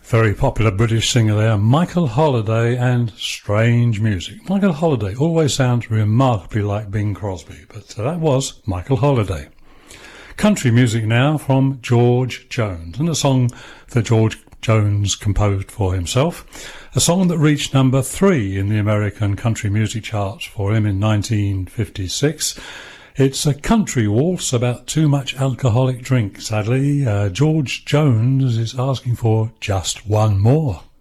Very popular British singer there, Michael Holliday, and Strange Music. Michael Holliday always sounds remarkably like Bing Crosby, but that was Michael Holliday. Country music now from George Jones, and a song that George Jones composed for himself. A song that reached number 3 in the American country music charts for him in 1956. It's a country waltz about too much alcoholic drink, sadly. George Jones is asking for just one more.